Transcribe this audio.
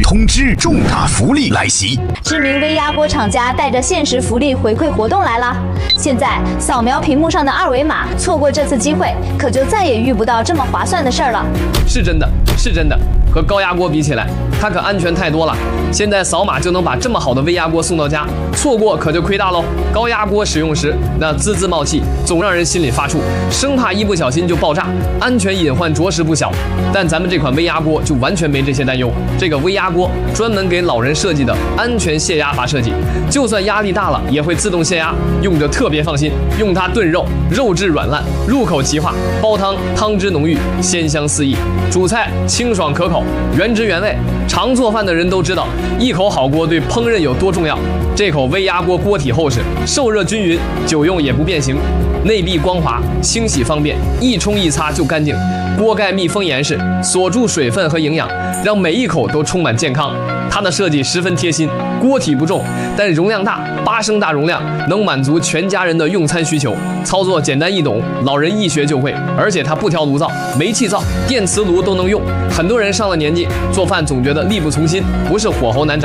通知，重大福利来袭！ 知名微压锅厂家带着限时福利回馈活动来了。现在扫描屏幕上的二维码，错过这次机会，可就再也遇不到这么划算的事儿了。 是真的，是真的。和高压锅比起来，它可安全太多了。现在扫码就能把这么好的微压锅送到家，错过可就亏大喽。高压锅使用时，那滋滋冒气，总让人心里发怵，生怕一不小心就爆炸，安全隐患着实不小。但咱们这款微压锅就完全没这些担忧。这个微压锅专门给老人设计的安全泄压阀设计，就算压力大了也会自动泄压，用着特别放心。用它炖肉，肉质软烂，入口即化；煲汤，汤汁浓郁，鲜香四溢；煮菜清爽可口，原汁原味。常做饭的人都知道，一口好锅对烹饪有多重要。这口微压锅锅体厚实，受热均匀，久用也不变形，内壁光滑，清洗方便，一冲一擦就干净。锅盖密封严实，锁住水分和营养，让每一口都充满健康。它的设计十分贴心，锅体不重，但容量大，8升大容量，能满足全家人的用餐需求。操作简单易懂，老人一学就会。而且它不挑炉灶，煤气灶、电磁炉都能用。很多人上了年纪，做饭总觉得力不从心，不是火候难掌。